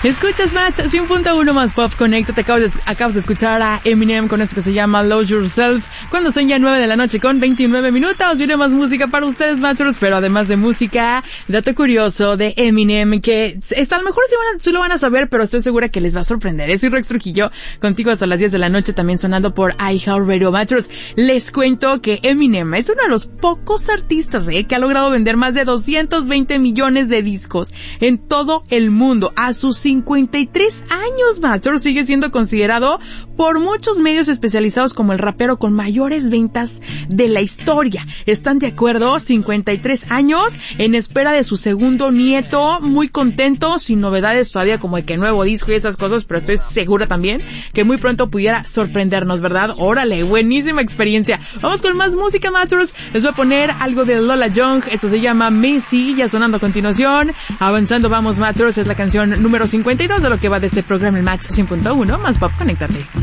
Escuchas Match 100.1 más Pop Connect. Te acabas de escuchar a Eminem con esto que se llama Lose Yourself. Cuando son ya 9 de la noche con 29 minutos. Viene más música para ustedes, Matchers. Pero además de música, dato curioso de Eminem, que a lo mejor sí lo van a saber, pero estoy segura que les va a sorprender. Soy Rex Trujillo, contigo hasta las 10 de la noche, también sonando por iHeartRadio. Matchers, les cuento que Eminem es uno de los pocos artistas que ha logrado vender más de 220 millones de discos en todo el mundo. A sus 53 años, Matchers, sigue siendo considerado por muchos medios especializados como el rapero con mayores ventas de la historia. ¿Están de acuerdo? 53 años en espera de su segundo nieto, muy contento, sin novedades todavía como de que nuevo disco y esas cosas, pero estoy segura también que muy pronto pudiera sorprendernos, ¿verdad? Órale, buenísima experiencia. Vamos con más música, Matchers. Les voy a poner algo de Lola Young, eso se llama Messi, ya sonando a continuación. Avanzando vamos, Matchers, es la canción número 52 de lo que va de este programa, el Match 100.1 más Pop. Conéctate.